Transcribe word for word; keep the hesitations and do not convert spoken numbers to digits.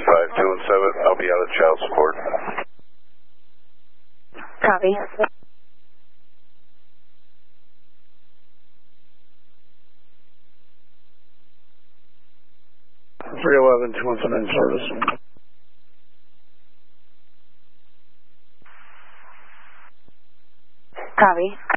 five two one seven, I'll be out of child support. Copy. three eleven, two one seven in service. Copy.